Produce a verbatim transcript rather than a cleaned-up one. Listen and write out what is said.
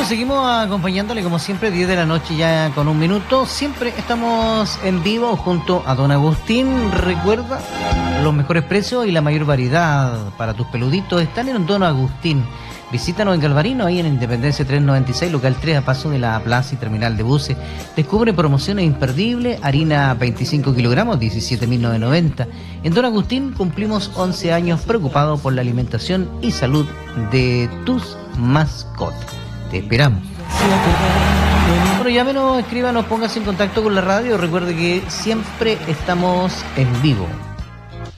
Bueno, seguimos acompañándole como siempre, diez de la noche ya con un minuto. Siempre estamos en vivo junto a Don Agustín. Recuerda, los mejores precios y la mayor variedad para tus peluditos están en Don Agustín. Visítanos en Galvarino, ahí en Independencia trescientos noventa y seis, local tres, a paso de la plaza y terminal de buses. Descubre promociones imperdibles, harina veinticinco kilogramos, diecisiete mil novecientos noventa. En Don Agustín cumplimos once años preocupados por la alimentación y salud de tus mascotas. Te esperamos. Bueno, llámenos, escríbanos, póngase en contacto con la radio. Recuerde que siempre estamos en vivo.